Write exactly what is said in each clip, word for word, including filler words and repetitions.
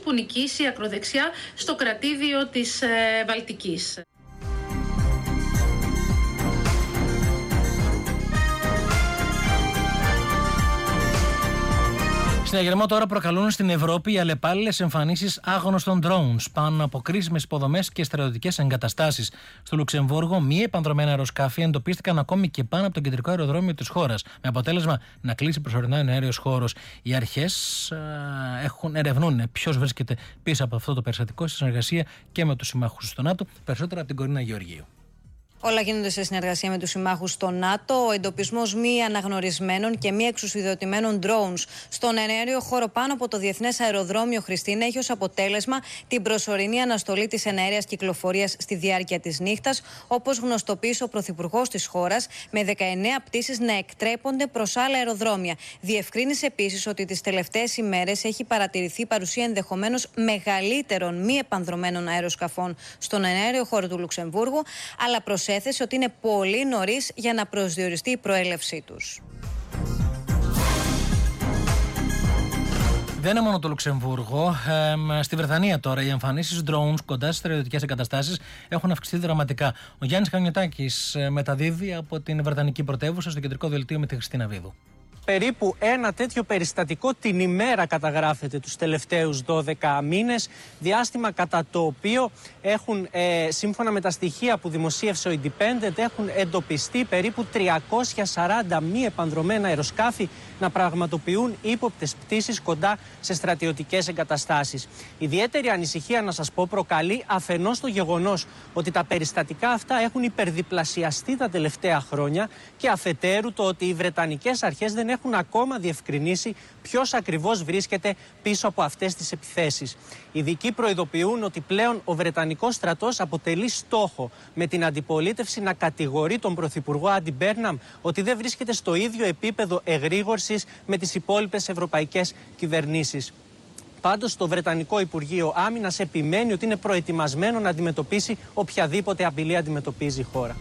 που νικήσει ακροδεξιά στο κρατήδιο της ε, Βαλτικής. Συναγερμό τώρα προκαλούν στην Ευρώπη οι αλλεπάλληλες εμφανίσεις άγνωστων drones πάνω από κρίσιμες υποδομές και στρατιωτικές εγκαταστάσεις. Στο Λουξεμβούργο, μη επανδρομένα αεροσκάφη εντοπίστηκαν ακόμη και πάνω από το κεντρικό αεροδρόμιο της χώρας, με αποτέλεσμα να κλείσει προσωρινά ο αέριος χώρος. Οι αρχές α, έχουν, ερευνούν ποιος βρίσκεται πίσω από αυτό το περιστατικό, σε συνεργασία και με τους συμμάχους στο ΝΑΤΟ. Περισσότερα από την Κορίνα Γεωργίου. Όλα γίνονται σε συνεργασία με τους συμμάχους στο ΝΑΤΟ. Ο εντοπισμός μη αναγνωρισμένων και μη εξουσιοδοτημένων drones στον εναέριο χώρο πάνω από το Διεθνές Αεροδρόμιο Χριστίνα έχει ως αποτέλεσμα την προσωρινή αναστολή της εναέριας κυκλοφορίας στη διάρκεια της νύχτας, όπως γνωστοποίησε ο Πρωθυπουργός της χώρας, με δεκαεννέα πτήσεις να εκτρέπονται προς άλλα αεροδρόμια. Διευκρίνησε επίσης ότι τις τελευταίες ημέρες έχει παρατηρηθεί παρουσία ενδεχομένως μεγαλύτερων μη επανδρομένων αεροσκαφών στον εναέριο χώρο του Λουξεμβούργου, αλλά προσέθεσε ότι είναι πολύ νωρίς για να προσδιοριστεί η προέλευσή τους. Δεν είναι μόνο το Λουξεμβούργο. Ε, στη Βρετανία τώρα οι εμφανίσεις drones κοντά στις στρατιωτικές εγκαταστάσεις έχουν αυξηθεί δραματικά. Ο Γιάννης Χανιωτάκης μεταδίδει από την Βρετανική πρωτεύουσα στο κεντρικό δελτίο με τη Χριστίνα Βίδου. Περίπου ένα τέτοιο περιστατικό την ημέρα καταγράφεται τους τελευταίους δώδεκα μήνες, διάστημα κατά το οποίο έχουν, ε, σύμφωνα με τα στοιχεία που δημοσίευσε ο Independent, έχουν εντοπιστεί περίπου τριακόσια σαράντα μη επανδρομένα αεροσκάφη να πραγματοποιούν ύποπτες πτήσεις κοντά σε στρατιωτικές εγκαταστάσεις. Ιδιαίτερη ανησυχία, να σας πω, προκαλεί αφενός το γεγονός ότι τα περιστατικά αυτά έχουν υπερδιπλασιαστεί τα τελευταία χρόνια και αφετέρου το ότι οι Βρετανικές αρχές δεν έχουν ακόμα διευκρινίσει ποιος ακριβώς βρίσκεται πίσω από αυτές τις επιθέσεις. Οι ειδικοί προειδοποιούν ότι πλέον ο Βρετανικός στρατός αποτελεί στόχο, με την αντιπολίτευση να κατηγορεί τον Πρωθυπουργό Άντι Μπέρναμ ότι δεν βρίσκεται στο ίδιο επίπεδο εγρήγορσης με τις υπόλοιπες ευρωπαϊκές κυβερνήσεις. Πάντως, το Βρετανικό Υπουργείο Άμυνας επιμένει ότι είναι προετοιμασμένο να αντιμετωπίσει οποιαδήποτε απειλή αντιμετωπίζει η χώρα.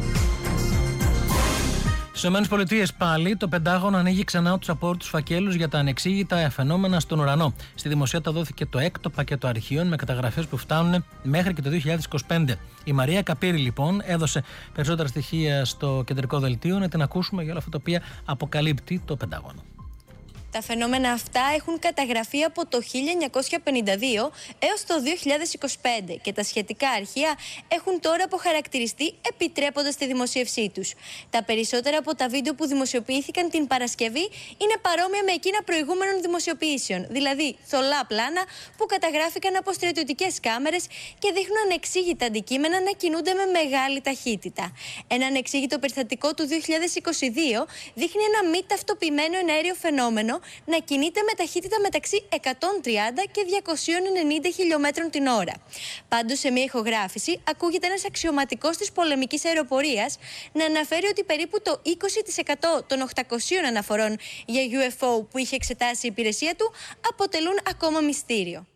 Στις ΗΠΑ πάλι το Πεντάγωνο ανοίγει ξανά τους απόρριτους φακέλους για τα ανεξήγητα φαινόμενα στον ουρανό. Στη δημοσιότητα δόθηκε το έκτο πακέτο αρχείων με καταγραφές που φτάνουν μέχρι και το δύο χιλιάδες είκοσι πέντε. Η Μαρία Καπύρη λοιπόν έδωσε περισσότερα στοιχεία στο κεντρικό δελτίο, να την ακούσουμε για όλα αυτά τα οποία αποκαλύπτει το Πεντάγωνο. Τα φαινόμενα αυτά έχουν καταγραφεί από το χίλια εννιακόσια πενήντα δύο έως το δύο χιλιάδες είκοσι πέντε και τα σχετικά αρχεία έχουν τώρα αποχαρακτηριστεί επιτρέποντας τη δημοσίευσή τους. Τα περισσότερα από τα βίντεο που δημοσιοποιήθηκαν την Παρασκευή είναι παρόμοια με εκείνα προηγούμενων δημοσιοποιήσεων, δηλαδή θολά πλάνα που καταγράφηκαν από στρατιωτικές κάμερες και δείχνουν ανεξήγητα αντικείμενα να κινούνται με μεγάλη ταχύτητα. Ένα ανεξήγητο περιστατικό του δύο χιλιάδες είκοσι δύο δείχνει ένα μη ταυτοποιημένο εναέριο φαινόμενο να κινείται με ταχύτητα μεταξύ εκατόν τριάντα και διακόσια ενενήντα χιλιόμετρων την ώρα. Πάντως, σε μια ηχογράφηση ακούγεται ένας αξιωματικός της πολεμικής αεροπορίας να αναφέρει ότι περίπου το είκοσι τοις εκατό των οκτακοσίων αναφορών για γιου εφ ο που είχε εξετάσει η υπηρεσία του αποτελούν ακόμα μυστήριο.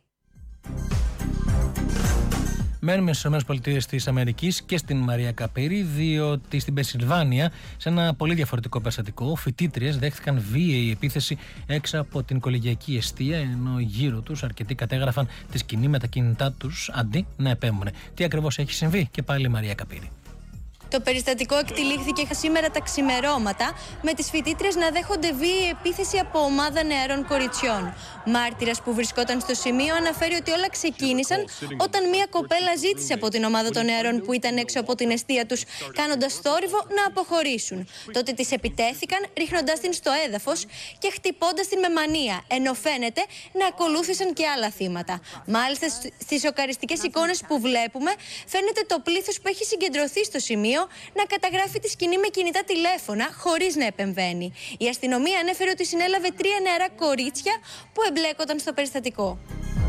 Μένουμε στις ΗΠΑ και στην Μαρία Καπύρη, διότι στην Πενσιλβάνια, σε ένα πολύ διαφορετικό περιστατικό, φοιτήτριες δέχτηκαν βίαιη επίθεση έξω από την κολεγιακή εστία, ενώ γύρω τους αρκετοί κατέγραφαν τη σκηνή με τα κινητά τους αντί να επέμβουν. Τι ακριβώς έχει συμβεί, και πάλι η Μαρία Καπύρη. Το περιστατικό εκτελήχθηκε σήμερα τα ξημερώματα, με τις φοιτήτριες να δέχονται βίαιη επίθεση από ομάδα νεαρών κοριτσιών. Μάρτυρας που βρισκόταν στο σημείο αναφέρει ότι όλα ξεκίνησαν όταν μία κοπέλα ζήτησε από την ομάδα των νεαρών που ήταν έξω από την εστία τους, κάνοντας θόρυβο να αποχωρήσουν. Τότε τις επιτέθηκαν, ρίχνοντας την στο έδαφος και χτυπώντας την με μανία, ενώ φαίνεται να ακολούθησαν και άλλα θύματα. Μάλιστα, στις σοκαριστικές εικόνες που βλέπουμε, φαίνεται το πλήθος που έχει συγκεντρωθεί στο σημείο να καταγράφει τη σκηνή με κινητά τηλέφωνα χωρίς να επεμβαίνει. Η αστυνομία ανέφερε ότι συνέλαβε τρία νεαρά κορίτσια που εμπλέκονταν στο περιστατικό.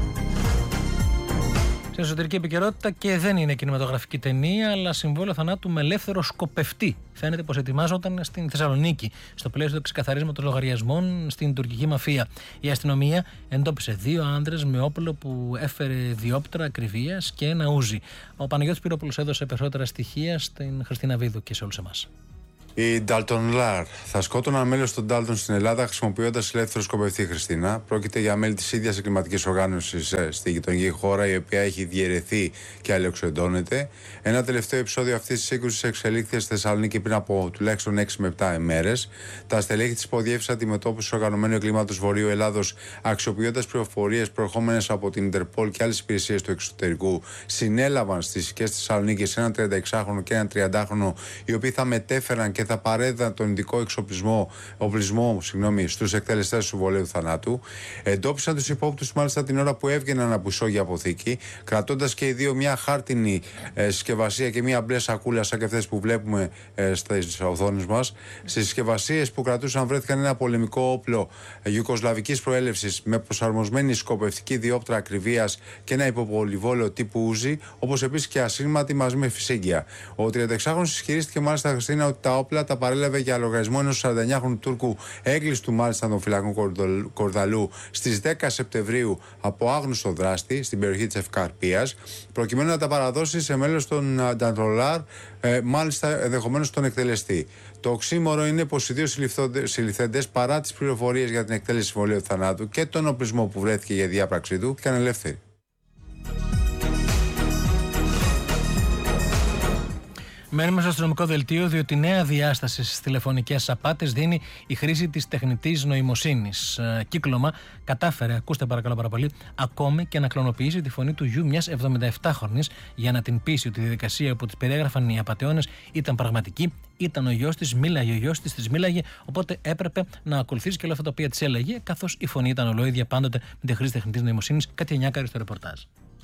Σε εσωτερική επικαιρότητα, και δεν είναι κινηματογραφική ταινία, αλλά συμβόλαιο θανάτου με ελεύθερο σκοπευτή. Φαίνεται πως ετοιμάζονταν στην Θεσσαλονίκη, στο πλαίσιο του ξεκαθαρίσματος λογαριασμών στην τουρκική μαφία. Η αστυνομία εντόπισε δύο άνδρες με όπλο που έφερε διόπτρα ακριβίας και ένα ούζι. Ο Παναγιώτης Πυρόπουλος έδωσε περισσότερα στοιχεία στην Χριστίνα Βίδου και σε όλους εμάς. Οι Dalton Lar θα σκότωναν μέλος των Dalton στην Ελλάδα χρησιμοποιώντας ελεύθερο σκοπευτή, Χριστίνα. Πρόκειται για μέλη της ίδιας εγκληματικής οργάνωσης στη γειτονική χώρα, η οποία έχει διαιρεθεί και αλληλοξεντώνεται. Ένα τελευταίο επεισόδιο αυτής της σύγκρουσης εξελίχθηκε στη Θεσσαλονίκη πριν από τουλάχιστον έξι με επτά ημέρες. Τα στελέχη της υποδιεύθυνσης αντιμετώπισης οργανωμένου εγκλήματος Βορείου Ελλάδος, αξιοποιώντας πληροφορίες προερχόμενες από την Ιντερπολ και άλλες υπηρεσίες του εξωτερικού, συνέλαβαν στις συσκές της Θεσσαλονίκης έναν τριανταεξάχρονο και έναν τριαντάχρονο, οι οποίοι θα μετέφεραν και θα παρέδαν τον ειδικό εξοπλισμό, οπλισμό, συγγνώμη, στους εκτελεστές του βολέου θανάτου. Εντόπισαν τους υπόπτους μάλιστα την ώρα που έβγαιναν από ισόγεια αποθήκη, κρατώντας και οι δύο μια χάρτινη ε, συσκευασία και μια μπλε σακούλα, σαν και αυτές που βλέπουμε ε, στις οθόνες μας. Στις συσκευασίες που κρατούσαν βρέθηκαν ένα πολεμικό όπλο ε, ιουκοσλαβικής προέλευσης με προσαρμοσμένη σκοπευτική διόπτρα ακριβίας και ένα υποπολιβόλαιο τύπου Ούζι, όπως επίσης και ασύρματη μαζί με φυσίγγια. Ο τριανταεξάχρονος ισχυρίστηκε μάλιστα, Χριστίνα, ότι τα όπλα τα παρέλαβε για λογαριασμό ενός σαρανταεννιάχρονου Τούρκου, έγκλειστου μάλιστα των φυλακών Κορδαλού στις δέκα Σεπτεμβρίου από άγνωστο δράστη στην περιοχή της Ευκαρπίας, προκειμένου να τα παραδώσει σε μέλος των Νταντρολάρ, ε, μάλιστα ενδεχομένως τον εκτελεστή. Το οξύμορο είναι πως οι δύο συλληφθέντες, παρά τις πληροφορίες για την εκτέλεση συμβολαίου θανάτου και τον οπλισμό που βρέθηκε για διάπραξή του, ήταν ελεύθεροι. Μένουμε στο αστυνομικό δελτίο, διότι νέα διάσταση στις τηλεφωνικές απάτες δίνει η χρήση της τεχνητής νοημοσύνης. Ε, κύκλωμα κατάφερε, ακούστε παρακαλώ πάρα πολύ, ακόμη και να κλωνοποιήσει τη φωνή του γιου μιας εβδομηνταεπτάχρονης για να την πείσει ότι η διαδικασία που της περιέγραφαν οι απατεώνες ήταν πραγματική. Ήταν ο γιος της, μίλαγε ο γιος της, της μίλαγε, οπότε έπρεπε να ακολουθήσει και όλα αυτά τα οποία της έλεγε, καθώς η φωνή ήταν ολόιδια πάντοτε με τη χρήση τεχνητής νοημοσύνης. Κάτι εννιάκαρη στο ρεπορτάζ.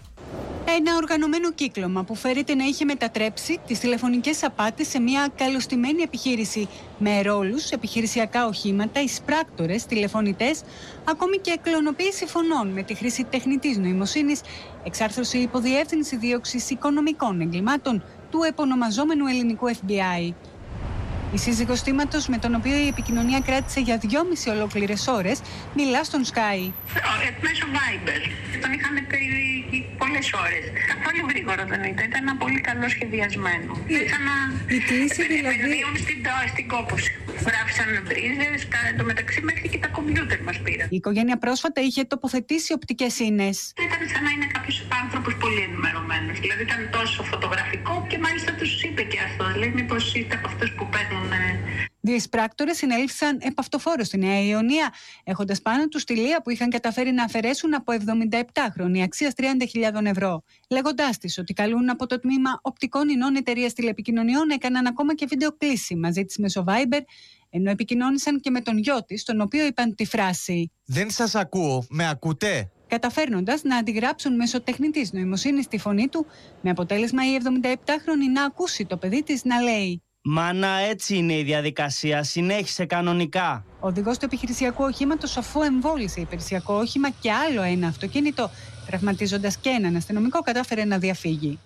Ένα οργανωμένο κύκλωμα που φέρεται να είχε μετατρέψει τις τηλεφωνικές απάτες σε μια καλωστημένη επιχείρηση με ρόλους, επιχειρησιακά οχήματα, εισπράκτορες, τηλεφωνητές, ακόμη και κλωνοποίηση φωνών με τη χρήση τεχνητής νοημοσύνης, εξάρθρωσε η υποδιεύθυνση δίωξης οικονομικών εγκλημάτων του επωνομαζόμενου ελληνικού εφ μπι άι. Η σύζυγος θύματος, με τον οποίο η επικοινωνία κράτησε για δυόμιση ολόκληρες ώρες, μιλά στον Sky. Μέσω Viber. Τον είχαμε πει πολλές ώρες. Καθόλου γρήγορο δεν ήταν. Ήταν ένα πολύ καλό σχεδιασμένο. Ήρθαν να επενδύουν στην, στην κόπωση. Γράφησαν μπρίζες, εν τω μεταξύ μέχρι και τα κομπιούτερ μας πήραν. Η οικογένεια πρόσφατα είχε τοποθετήσει οπτικές ίνες. Ήταν σαν να είναι κάποιος άνθρωπος πολύ ενημερωμένος. Δηλαδή ήταν τόσο φωτογραφικό και μάλιστα τους είπε και αυτό. Δηλαδή μήπως είστε από αυτούς που παίρνουν. Δύο εισπράκτορες συνέληφθησαν επαυτοφόρο στη Νέα Ιωνία, έχοντας πάνω τους τη Λία που είχαν καταφέρει να αφαιρέσουν από εβδομηνταεπτάχρονη αξίας τριάντα χιλιάδες ευρώ. Λέγοντάς της ότι καλούν από το τμήμα οπτικών ινών εταιρείας τηλεπικοινωνιών, έκαναν ακόμα και βιντεοκλήση μαζί της μέσω Viber, ενώ επικοινώνησαν και με τον γιο της, τον οποίο είπαν τη φράση «Δεν σας ακούω, με ακούτε?» καταφέρνοντας να αντιγράψουν μέσω τεχνητής νοημοσύνης τη φωνή του, με αποτέλεσμα η εβδομηνταεπτάχρονη να ακούσει το παιδί της να λέει «Μάνα, έτσι είναι η διαδικασία, συνέχισε κανονικά». Ο οδηγός του επιχειρησιακού οχήματος, αφού εμβόλυσε υπηρεσιακό όχημα και άλλο ένα αυτοκίνητο, τραυματίζοντας και έναν αστυνομικό, κατάφερε να διαφύγει.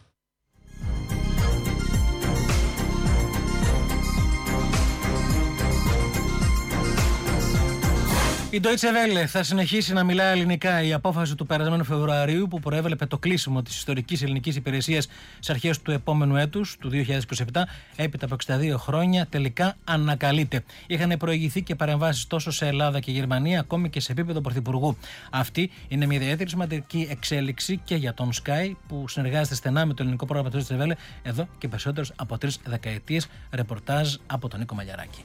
Η Deutsche Welle θα συνεχίσει να μιλά ελληνικά. Η απόφαση του περασμένου Φεβρουαρίου, που προέβλεπε το κλείσιμο της ιστορικής ελληνικής υπηρεσίας στις αρχές του επόμενου έτους, του δύο χιλιάδες είκοσι επτά, έπειτα από εξήντα δύο χρόνια, τελικά ανακαλείται. Είχαν προηγηθεί και παρεμβάσεις τόσο σε Ελλάδα και Γερμανία, ακόμη και σε επίπεδο πρωθυπουργού. Αυτή είναι μια ιδιαίτερη σημαντική εξέλιξη και για τον Sky, που συνεργάζεται στενά με το ελληνικό πρόγραμμα του Deutsche Welle εδώ και περισσότερες από τρεις δεκαετίες. Ρεπορτάζ από τον Νίκο Μαλιαράκη.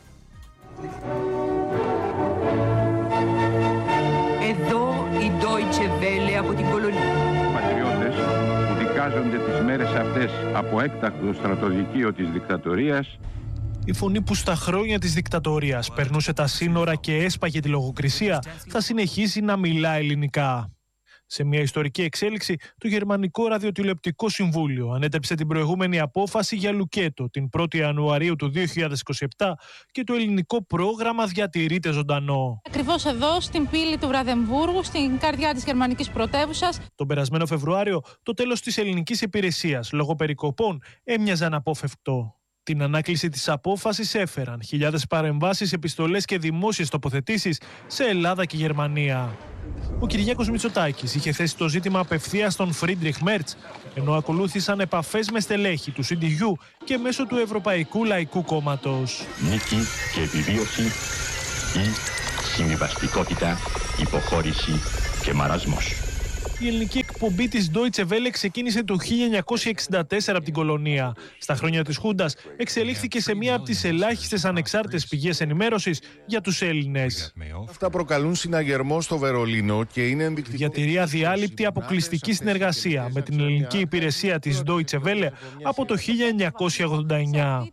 Εδώ η Deutsche Welle από την Κολονία. Πατριώτες που δικάζονται τις μέρες αυτές από έκτακτο στρατοδικείο της δικτατορίας. Η φωνή που στα χρόνια της δικτατορίας περνούσε τα σύνορα και έσπαγε τη λογοκρισία θα συνεχίσει να μιλά ελληνικά. Σε μια ιστορική εξέλιξη, το Γερμανικό Ραδιοτηλεοπτικό Συμβούλιο ανέτρεψε την προηγούμενη απόφαση για λουκέτο την πρώτη Ιανουαρίου του δύο χιλιάδες είκοσι επτά και το ελληνικό πρόγραμμα διατηρείται ζωντανό. Ακριβώς εδώ, στην πύλη του Βραδεμβούργου, στην καρδιά της γερμανικής πρωτεύουσας. Τον περασμένο Φεβρουάριο, το τέλος της ελληνικής υπηρεσίας λόγω περικοπών έμοιαζε αναπόφευκτο. Την ανάκληση της απόφασης έφεραν χιλιάδες παρεμβάσεις, επιστολές και δημόσιες τοποθετήσεις σε Ελλάδα και Γερμανία. Ο Κυριάκος Μητσοτάκης είχε θέσει το ζήτημα απευθείας στον Φρίντριχ Μέρτς, ενώ ακολούθησαν επαφές με στελέχη του σι ντι γιου και μέσω του Ευρωπαϊκού Λαϊκού Κόμματος. Νίκη και επιβίωση ή συμβιβαστικότητα, υποχώρηση και μαρασμός. Η ελληνική εκπομπή της Deutsche Welle ξεκίνησε το χίλια εννιακόσια εξήντα τέσσερα από την κολονία. Στα χρόνια της Χούντας εξελίχθηκε σε μία από τις ελάχιστες ανεξάρτητες πηγές ενημέρωσης για τους Έλληνες. Αυτά προκαλούν συναγερμό στο Βερολίνο και είναι ενδεικτικό. Διατηρεί αδιάλειπτη αποκλειστική συνεργασία με την ελληνική υπηρεσία της Deutsche Welle από το χίλια εννιακόσια ογδόντα εννιά.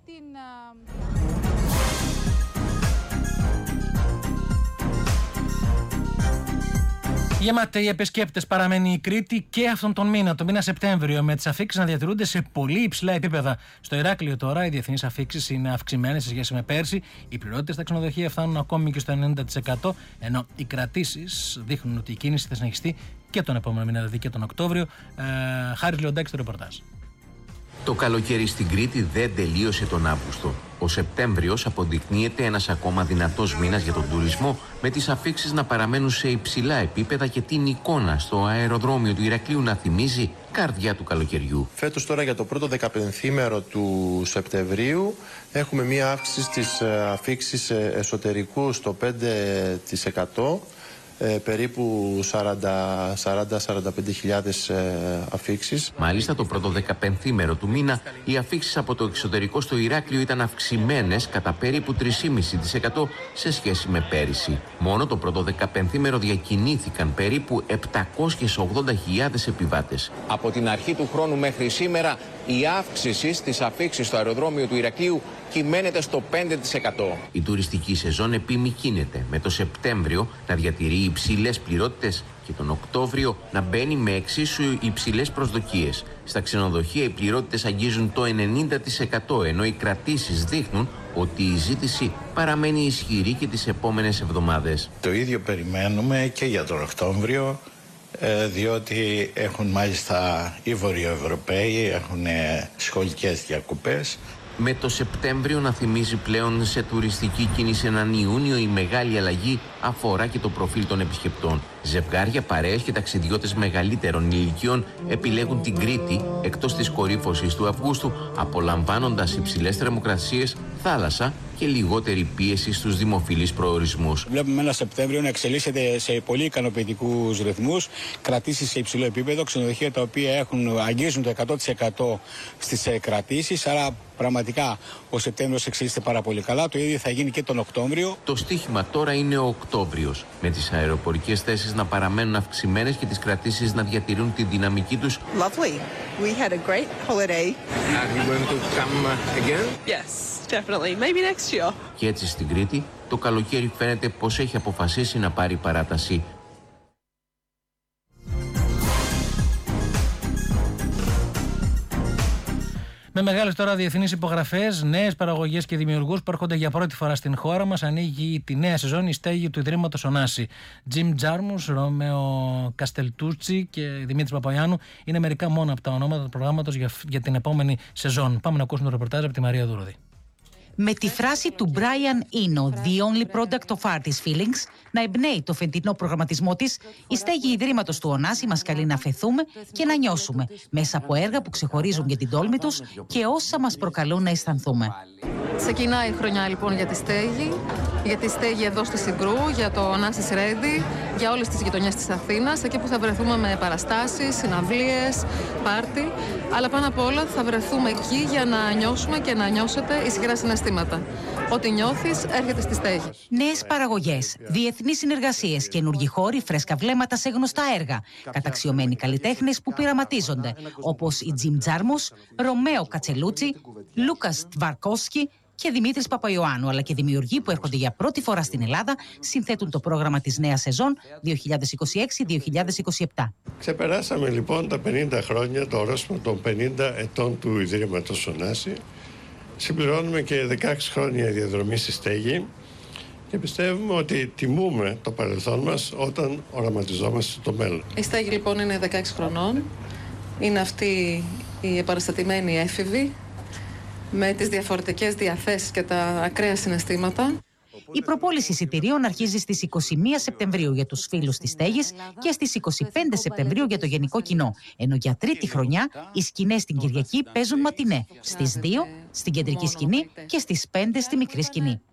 Γεμάτη επισκέπτες παραμένει η Κρήτη και αυτόν τον μήνα, τον μήνα Σεπτέμβριο, με τις αφίξεις να διατηρούνται σε πολύ υψηλά επίπεδα. Στο Ηράκλειο τώρα οι διεθνείς αφίξεις είναι αυξημένες σε σχέση με πέρσι. Οι πληρότητες στα ξενοδοχεία φτάνουν ακόμη και στο ενενήντα τοις εκατό, ενώ οι κρατήσεις δείχνουν ότι η κίνηση θα συνεχιστεί και τον επόμενο μήνα, δηλαδή και τον Οκτώβριο. Ε, Χάρης Λεοντάκης στο ρεπορτάζ. Το καλοκαίρι στην Κρήτη δεν τελείωσε τον Αύγουστο. Ο Σεπτέμβριος αποδεικνύεται ένας ακόμα δυνατός μήνας για τον τουρισμό, με τις αφίξεις να παραμένουν σε υψηλά επίπεδα και την εικόνα στο αεροδρόμιο του Ηρακλείου να θυμίζει καρδιά του καλοκαιριού. Φέτος τώρα για το πρώτο δεκαπενθήμερο του Σεπτεμβρίου έχουμε μία αύξηση στις αφίξεις εσωτερικού στο πέντε τοις εκατό. Ε, περίπου σαράντα με σαράντα πέντε χιλιάδες ε, αφίξεις. Μάλιστα το πρώτο δεκαπενθήμερο του μήνα οι αφίξεις από το εξωτερικό στο Ηράκλειο ήταν αυξημένες κατά περίπου τρία κόμμα πέντε τοις εκατό σε σχέση με πέρυσι. Μόνο το πρώτο δεκαπενθήμερο διακινήθηκαν περίπου επτακόσιες ογδόντα χιλιάδες επιβάτες. Από την αρχή του χρόνου μέχρι σήμερα η αύξηση στις αφίξεις στο αεροδρόμιο του Ηρακλείου κυμαίνεται στο πέντε τοις εκατό. Η τουριστική σεζόν επιμικρύνεται, με το Σεπτέμβριο να διατηρεί υψηλές πληρότητες και τον Οκτώβριο να μπαίνει με εξίσου υψηλές προσδοκίες. Στα ξενοδοχεία οι πληρότητες αγγίζουν το ενενήντα τοις εκατό, ενώ οι κρατήσεις δείχνουν ότι η ζήτηση παραμένει ισχυρή και τις επόμενες εβδομάδες. Το ίδιο περιμένουμε και για τον Οκτώβριο, διότι έχουν μάλιστα οι Βορειοευρωπαίοι, έχουν σχολικές διακοπές. Με το Σεπτέμβριο να θυμίζει πλέον σε τουριστική κίνηση έναν Ιούνιο, η μεγάλη αλλαγή αφορά και το προφίλ των επισκεπτών. Ζευγάρια, παρέες και ταξιδιώτες μεγαλύτερων ηλικιών επιλέγουν την Κρήτη εκτός της κορύφωσης του Αυγούστου, απολαμβάνοντας υψηλές θερμοκρασίες, θάλασσα και λιγότερη πίεση στους δημοφιλείς προορισμούς. Βλέπουμε ένα Σεπτέμβριο να εξελίσσεται σε πολύ ικανοποιητικούς ρυθμούς, κρατήσεις σε υψηλό επίπεδο, ξενοδοχεία τα οποία έχουν, αγγίζουν το εκατό τοις εκατό στις κρατήσεις, άρα πραγματικά ο Σεπτέμβριος εξελίσσεται πάρα πολύ καλά. Το ίδιο θα γίνει και τον Οκτώβριο. Το στίχημα τώρα είναι ο Οκτώβριος, με τις αεροπορικές θέσεις να παραμένουν αυξημένες και τις κρατήσεις να διατηρούν τη δυναμική τους. Lovely. We had a great holiday. Are you going to come again? Yes, definitely. Maybe next year. Και έτσι στην Κρήτη το καλοκαίρι φαίνεται πως έχει αποφασίσει να πάρει παράταση. Με μεγάλες τώρα διεθνείς υπογραφές, νέες παραγωγές και δημιουργούς που έρχονται για πρώτη φορά στην χώρα μας, ανοίγει τη νέα σεζόν η στέγη του Ιδρύματος Ωνάση. Τζιμ Τζάρμους, Ρωμαίο Καστελτούτσι και Δημήτρης Παπαγιάννου είναι μερικά μόνο από τα ονόματα του προγράμματος για, για την επόμενη σεζόν. Πάμε να ακούσουμε το ρεπορτάζ από τη Μαρία Δούροδη. Με τη φράση του Brian Eno, «The only product of art is feelings», να εμπνέει το φετινό προγραμματισμό της, η στέγη Ιδρύματος του Ωνάση μας καλεί να αφεθούμε και να νιώσουμε μέσα από έργα που ξεχωρίζουν για την τόλμη τους και όσα μας προκαλούν να αισθανθούμε. Ξεκινάει η χρονιά λοιπόν για τη στέγη, για τη στέγη εδώ στη Συγκρού, για το Ωνάσις Ready, για όλες τις γειτονιές της Αθήνας, εκεί που θα βρεθούμε με παραστάσεις, συναυλίες, πάρτι, αλλά πάνω απ' όλα θα βρεθούμε εκεί για να νιώσουμε και να νιώσετε ισχυρά συναισθήματα. Ό,τι νιώθεις έρχεται στη στέγη. Νέες παραγωγές, διεθνείς συνεργασίες, καινούργιοι χώροι, φρέσκα βλέμματα σε γνωστά έργα, καταξιωμένοι καλλιτέχνες που πειραματίζονται, όπως η Τζιμ Τζάρμους, Ρωμαίο Κατσελούτσι, Λούκας Τβαρκόσκι και Δημήτρης Παπαϊωάννου, αλλά και δημιουργοί που έρχονται για πρώτη φορά στην Ελλάδα, συνθέτουν το πρόγραμμα της νέας σεζόν δύο χιλιάδες είκοσι έξι δύο χιλιάδες είκοσι επτά. Ξεπεράσαμε λοιπόν τα πενήντα χρόνια, το ορόσημο των πενήντα ετών του Ιδρύματος Ωνάση. Συμπληρώνουμε και δεκαέξι χρόνια διαδρομή στη στέγη και πιστεύουμε ότι τιμούμε το παρελθόν μας όταν οραματιζόμαστε το μέλλον. Η στέγη λοιπόν είναι δεκαέξι χρονών. Είναι αυτή η επαναστατημένη έφηβη, με τις διαφορετικές διαθέσεις και τα ακραία συναισθήματα. Η προπόληση εισιτηρίων αρχίζει στις είκοσι μία Σεπτεμβρίου για τους φίλους της στέγης και στις είκοσι πέντε Σεπτεμβρίου για το γενικό κοινό. Ενώ για τρίτη χρονιά οι σκηνές την Κυριακή παίζουν ματινέ. Στις δύο στην κεντρική σκηνή και στις πέντε στη μικρή σκηνή.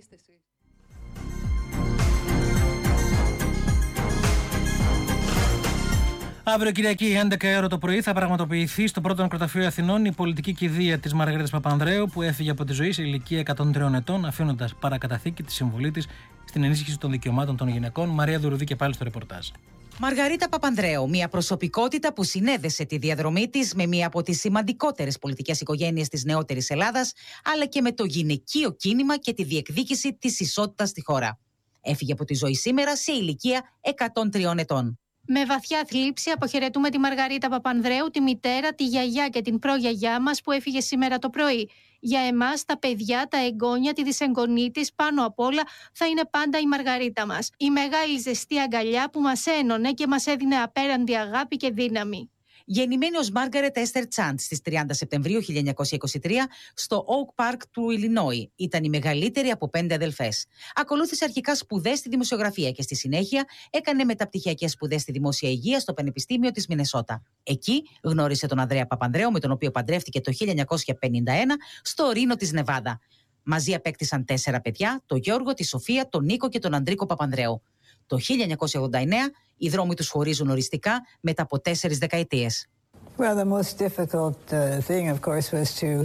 Αύριο Κυριακή, έντεκα η ώρα το πρωί, θα πραγματοποιηθεί στο πρώτο νεκροταφείο Αθηνών η πολιτική κηδεία της Μαργαρίτας Παπανδρέου, που έφυγε από τη ζωή σε ηλικία εκατόν τριών ετών, αφήνοντας παρακαταθήκη τη συμβολή της στην ενίσχυση των δικαιωμάτων των γυναικών. Μαρία Δουρουδή και πάλι στο ρεπορτάζ. Μαργαρίτα Παπανδρέου, μια προσωπικότητα που συνέδεσε τη διαδρομή της με μια από τις σημαντικότερες πολιτικές οικογένειες της νεότερης Ελλάδας, αλλά και με το γυναικείο κίνημα και τη διεκδίκηση της ισότητας στη χώρα. Έφυγε από τη ζωή σήμερα σε ηλικία εκατόν τριών ετών. Με βαθιά θλίψη αποχαιρετούμε τη Μαργαρίτα Παπανδρέου, τη μητέρα, τη γιαγιά και την προγιαγιά μας που έφυγε σήμερα το πρωί. Για εμάς, τα παιδιά, τα εγγόνια, τη δυσεγγονή της, πάνω απ' όλα θα είναι πάντα η Μαργαρίτα μας. Η μεγάλη ζεστή αγκαλιά που μας ένωνε και μας έδινε απέραντη αγάπη και δύναμη. Γεννημένη ως Μάργαρετ Έστερ Τσάντ στις τριάντα Σεπτεμβρίου χίλια εννιακόσια είκοσι τρία στο Oak Park του Ιλινόι, ήταν η μεγαλύτερη από πέντε αδελφές. Ακολούθησε αρχικά σπουδές στη δημοσιογραφία και στη συνέχεια έκανε μεταπτυχιακές σπουδές στη δημόσια υγεία στο Πανεπιστήμιο της Μινεσότα. Εκεί γνώρισε τον Ανδρέα Παπανδρέου, με τον οποίο παντρεύτηκε το χίλια εννιακόσια πενήντα ένα στο Ρήνο της Νεβάδα. Μαζί απέκτησαν τέσσερα παιδιά, τον Γιώργο, τη Σοφία, τον Νίκο και τον Αντρίκο Παπανδρέου. Το χίλια εννιακόσια ογδόντα εννέα οι δρόμοι τους χωρίζουν οριστικά μετά από τέσσερις δεκαετίες. Well, the most difficult uh, thing, of course, was to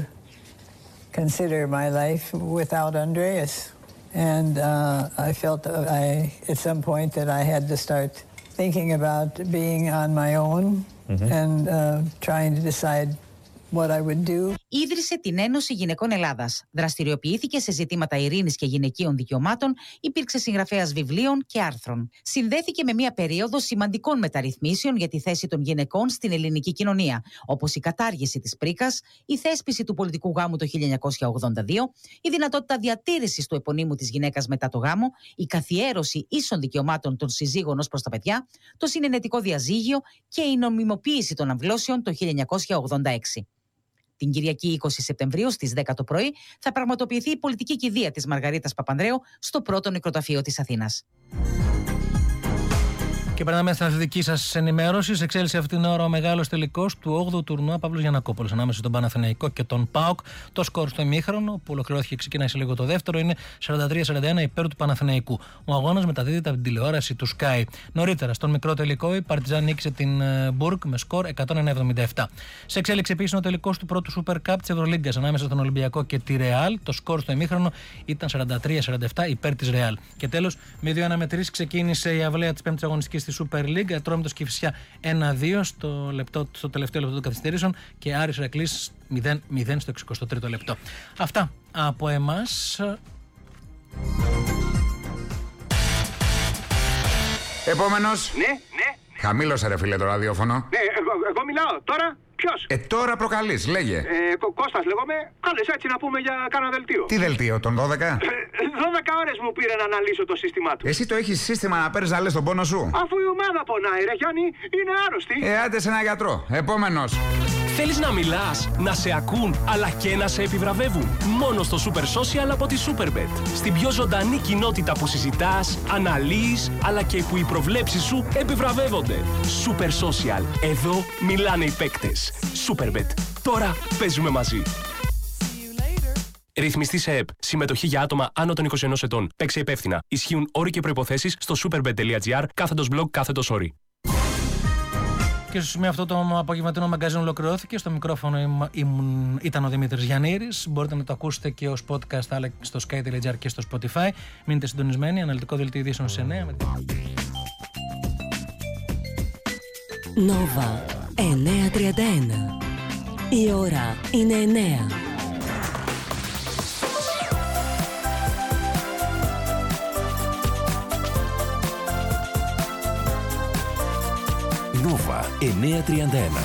consider my life without Andreas. And uh, I felt I, at some point that I had to start thinking about being on my own mm-hmm. and uh, trying to decide what I would do. Ίδρυσε την Ένωση Γυναικών Ελλάδας. Δραστηριοποιήθηκε σε ζητήματα ειρήνης και γυναικείων δικαιωμάτων, υπήρξε συγγραφέας βιβλίων και άρθρων. Συνδέθηκε με μια περίοδο σημαντικών μεταρρυθμίσεων για τη θέση των γυναικών στην ελληνική κοινωνία, όπως η κατάργηση της πρίκας, η θέσπιση του πολιτικού γάμου το χίλια εννιακόσια ογδόντα δύο, η δυνατότητα διατήρησης του επωνύμου της γυναίκας μετά το γάμο, η καθιέρωση ίσων δικαιωμάτων των συζύγων ως προς τα παιδιά, το συνενετικό διαζύγιο και η νομιμοποίηση των αμβλώσεων το χίλια εννιακόσια ογδόντα έξι. Την Κυριακή είκοσι Σεπτεμβρίου στις δέκα το πρωί θα πραγματοποιηθεί η πολιτική κηδεία της Μαργαρίτας Παπανδρέου στο πρώτο νεκροταφείο της Αθήνας. Και περνάμε στην αθλητική σας ενημέρωση. Σε εξέλιξη αυτήν την ώρα ο μεγάλος τελικός του όγδοου τουρνουά Παύλος Γιαννακόπουλος ανάμεσα στον Παναθηναϊκό και τον ΠΑΟΚ. Το σκορ στο ημίχρονο που ολοκληρώθηκε και ξεκινάει σε λίγο το δεύτερο είναι σαράντα τρία σαράντα ένα υπέρ του Παναθηναϊκού. Ο αγώνας μεταδίδεται από την τηλεόραση του Sky. Νωρίτερα, στον μικρό τελικό, η Παρτιζάν νίκησε την Μπουργκ με σκορ εκατόν ένα εβδομήντα επτά. Σε εξέλιξη επίσης ο τελικός του πρώτου Super Cup της Ευρωλίγκας ανάμεσα στον Ολυμπιακό και τη Ρεάλ. Το σκορ στο ημίχρονο ήταν σαράντα τρία σαράντα επτά υπέρ της Ρεάλ. Και τέλος, με δύο ένα με τρία ξεκίνησε η αυλαία της πέμπτης αγωνιστικής στη Super League. Ατρόμητος Κηφισιά ένα δύο στο, λεπτό, στο τελευταίο λεπτό των καθυστερήσεων και Άρης Ηρακλής μηδέν μηδέν στο εξηκοστό τρίτο λεπτό. Αυτά από εμάς. Επόμενος. Ναι, ναι. Χαμήλωσε ρε φίλε το ραδιόφωνο. Ναι, εγώ, εγώ μιλάω τώρα. Ποιος? Ε, τώρα προκαλείς, λέγε. Ε, Κώστας λέγομαι. Κάλες έτσι να πούμε για κάνα δελτίο. Τι δελτίο, τον δώδεκα? Ε, δώδεκα ώρες μου πήρε να αναλύσω το σύστημά του. Εσύ το έχεις σύστημα να παίρνεις να λες τον πόνο σου? Αφού η ομάδα πονάει ρε Γιάννη, είναι άρρωστη. Ε, άντε σε ένα γιατρό. Επόμενος. Θέλεις να μιλάς, να σε ακούν, αλλά και να σε επιβραβεύουν? Μόνο στο Super Social από τη Superbet. Στην πιο ζωντανή κοινότητα που συζητάς, αναλύεις, αλλά και που οι προβλέψεις σου επιβραβεύονται. Super Social. Εδώ μιλάνε οι παίκτες. Superbet. Τώρα παίζουμε μαζί. Ρυθμιστή σε ΕΠ. Συμμετοχή για άτομα άνω των είκοσι ενός ετών. Παίξε υπεύθυνα. Ισχύουν όροι και προϋποθέσεις στο superbet.gr κάθετος blog κάθετος όροι. Και στο σημείο αυτό το απογευματινό μαγκαζίνο ολοκληρώθηκε. Στο μικρόφωνο ήμουν, ήταν ο Δημήτρης Γιαννήρης. Μπορείτε να το ακούσετε και ως podcast αλλά στο sky.gr και στο Spotify. Μείνετε συντονισμένοι. Αναλυτικό δελτίο ειδήσεων σε εννέα. Νόβα εννιακόσια τριάντα ένα. Η ώρα είναι εννέα. Νόβα εννιακόσια τριάντα ένα.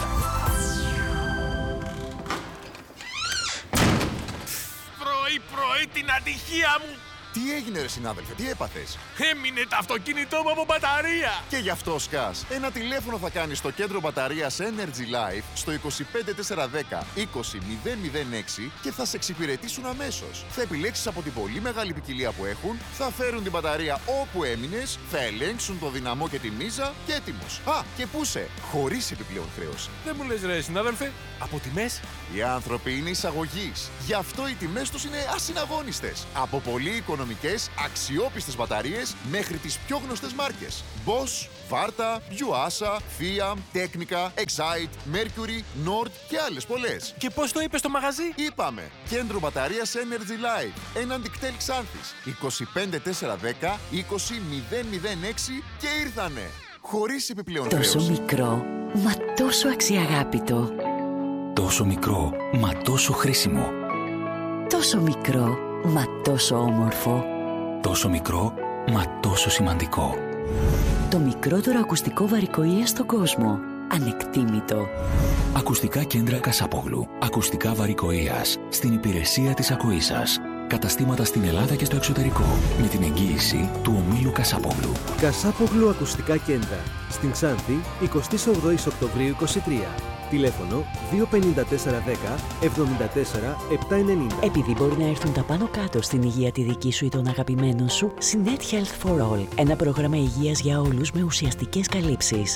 Πρωί πρωί την ατυχία μου. Τι έγινε ρε συνάδελφε, τι έπαθες? Έμεινε το αυτοκίνητό μου από μπαταρία. Και γι' αυτό σκάς. Ένα τηλέφωνο θα κάνεις στο κέντρο μπαταρίας Energy Life στο είκοσι πέντε τετρακόσια δέκα είκοσι μηδέν μηδέν έξι και θα σε εξυπηρετήσουν αμέσως. Θα επιλέξεις από την πολύ μεγάλη ποικιλία που έχουν, θα φέρουν την μπαταρία όπου έμεινες, θα ελέγξουν το δυναμό και τη μίζα και έτοιμος. Α, και πούσε, χωρίς επιπλέον χρέωση. Δεν μου λες ρε συνάδελφε, από τιμές? Οι άνθρωποι είναι εισαγωγής. Γι' αυτό οι τιμές τους είναι ασυναγώνιστες. Από πολύ οικονομικές, αξιόπιστες μπαταρίες μέχρι τις πιο γνωστές μάρκες. Bosch, Varta, Yuasa, Fiat, Technica, Excite, Mercury, Nord και άλλες πολλές. Και πώς το είπες στο μαγαζί? Είπαμε, κέντρο μπαταρίας Energy Life, έναντι κτέλ Ξάνθης, είκοσι πέντε τετρακόσια δέκα είκοσι μηδέν μηδέν έξι και ήρθανε. Χωρίς επιπλέον χρέωση. Τόσο μικρό, μα τόσο αξιαγάπητο. Τόσο μικρό, μα τόσο χρήσιμο. Τόσο μικρό, μα τόσο όμορφο. Τόσο μικρό, μα τόσο σημαντικό. Το μικρότερο ακουστικό βαρικοΐα στον κόσμο. Ανεκτήμητο. Ακουστικά κέντρα Κασάπογλου. Ακουστικά βαρικοΐας. Στην υπηρεσία της ακοής σας. Καταστήματα στην Ελλάδα και στο εξωτερικό. Με την εγγύηση του ομίλου Κασάπογλου. Κασάπογλου Ακουστικά Κέντρα. Στην Ξάνθη, εικοστή όγδοη Οκτωβρίου είκοσι τρία. Τηλέφωνο δύο πέντε τέσσερα δέκα εβδομήντα τέσσερα επτακόσια ενενήντα. Επειδή μπορεί να έρθουν τα πάνω κάτω στην υγεία τη δική σου ή των αγαπημένων σου, Sinet Health for All. Ένα πρόγραμμα υγείας για όλους με ουσιαστικές καλύψεις.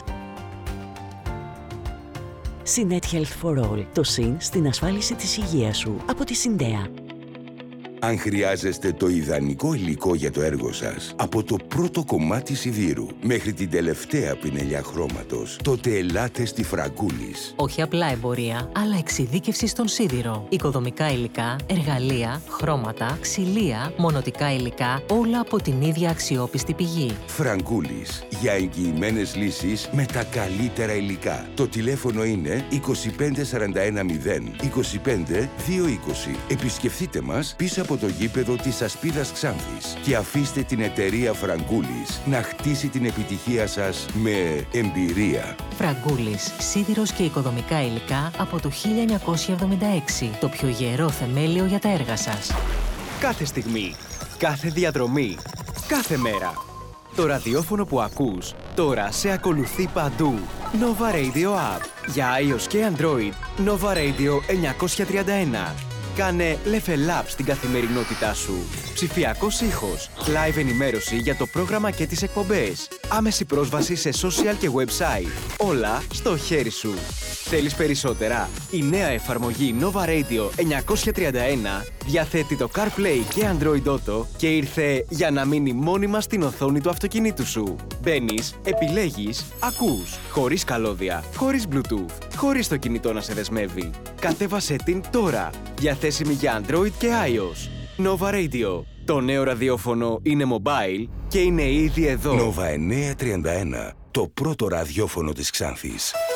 Sinet Health for All. Το συν στην ασφάλιση της υγείας σου. Από τη Συντέα. Αν χρειάζεστε το ιδανικό υλικό για το έργο σας, από το πρώτο κομμάτι σιδήρου μέχρι την τελευταία πινελιά χρώματος, τότε ελάτε στη Φραγκούλης. Όχι απλά εμπορία, αλλά εξειδίκευση στον σίδηρο. Οικοδομικά υλικά, εργαλεία, χρώματα, ξυλία, μονοτικά υλικά, όλα από την ίδια αξιόπιστη πηγή. Φραγκούλης, για εγγυημένες λύσεις με τα καλύτερα υλικά. Το τηλέφωνο είναι είκοσι πέντε σαράντα ένα μηδέν είκοσι πέντε δύο είκοσι. Επισκεφτείτε μας πίσω από το γήπεδο της Ασπίδας Ξάνθης και αφήστε την εταιρεία Φραγκούλης να χτίσει την επιτυχία σας με εμπειρία. Φραγκούλης, σίδηρος και οικοδομικά υλικά από το χίλια εννιακόσια εβδομήντα έξι. Το πιο γερό θεμέλιο για τα έργα σας. Κάθε στιγμή, κάθε διαδρομή, κάθε μέρα. Το ραδιόφωνο που ακούς τώρα σε ακολουθεί παντού. Nova Radio App. Για iOS και Android, Nova Radio εννιακόσια τριάντα ένα. Κάνε level up στην καθημερινότητά σου. Ψηφιακός ήχος, live ενημέρωση για το πρόγραμμα και τις εκπομπές. Άμεση πρόσβαση σε social και website. Όλα στο χέρι σου. Θέλεις περισσότερα? Η νέα εφαρμογή Nova Radio εννιακόσια τριάντα ένα διαθέτει το CarPlay και Android Auto και ήρθε για να μείνει μόνιμα στην οθόνη του αυτοκινήτου σου. Μπαίνεις, επιλέγεις, ακούς. Χωρίς καλώδια, χωρίς Bluetooth, χωρίς το κινητό να σε δεσμεύει. Κατέβασέ την τώρα. Διαθέσιμη για Android και iOS. Nova Radio. Το νέο ραδιόφωνο είναι mobile και είναι ήδη εδώ. Nova εννιακόσια τριάντα ένα. Το πρώτο ραδιόφωνο της Ξάνθης.